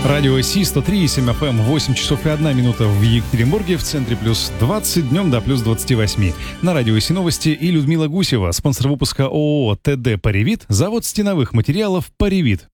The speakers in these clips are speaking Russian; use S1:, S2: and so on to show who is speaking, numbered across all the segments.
S1: Радио Си 103,7 FM, 8 часов и 1 минута в Екатеринбурге, в центре плюс 20, днем до плюс 28. На Радио Си новости и Людмила Гусева, спонсор выпуска ООО ТД «Паривит», завод стеновых материалов «Паривит».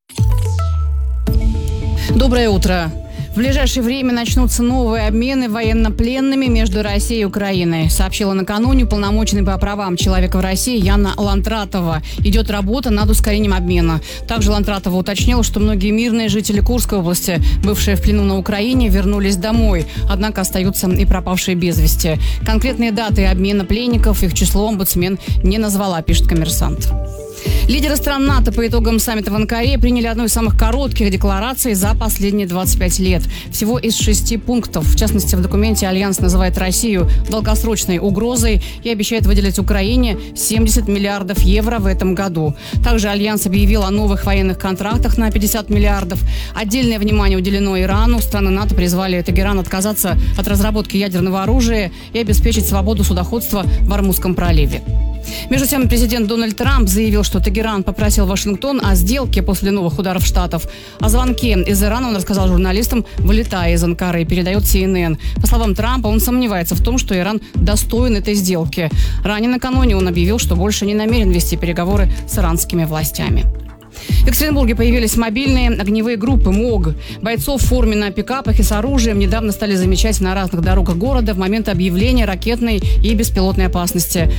S2: Доброе утро. В ближайшее время начнутся новые обмены военнопленными между Россией и Украиной, сообщила накануне уполномоченный по правам человека в России Яна Лантратова. Идет работа над ускорением обмена. Также Лантратова уточнила, что многие мирные жители Курской области, бывшие в плену на Украине, вернулись домой, однако остаются и пропавшие без вести. Конкретные даты обмена пленников, их число омбудсмен не назвала, пишет «Коммерсант». Лидеры стран НАТО по итогам саммита в Анкаре приняли одну из самых коротких деклараций за последние 25 лет. Всего из 6 пунктов. В частности, в документе Альянс называет Россию долгосрочной угрозой и обещает выделить Украине 70 миллиардов евро в этом году. Также Альянс объявил о новых военных контрактах на 50 миллиардов. Отдельное внимание уделено Ирану. Страны НАТО призвали Тегеран отказаться от разработки ядерного оружия и обеспечить свободу судоходства в Ормузском проливе. Между тем, президент Дональд Трамп заявил, что Тегеран попросил Вашингтон о сделке после новых ударов Штатов. О звонке из Ирана он рассказал журналистам, вылетая из Анкары, передает CNN. По словам Трампа, он сомневается в том, что Иран достоин этой сделки. Ранее накануне он объявил, что больше не намерен вести переговоры с иранскими властями. В Екатеринбурге появились мобильные огневые группы МОГ. Бойцов в форме на пикапах и с оружием недавно стали замечать на разных дорогах города в момент объявления ракетной и беспилотной опасности.